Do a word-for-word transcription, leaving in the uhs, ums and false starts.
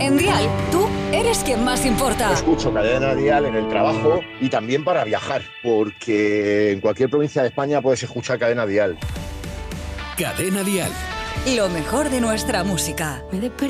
En Dial, tú eres quien más importa. Escucho Cadena Dial en el trabajo y también para viajar, porque en cualquier provincia de España puedes escuchar Cadena Dial. Cadena Dial. Lo mejor de nuestra música.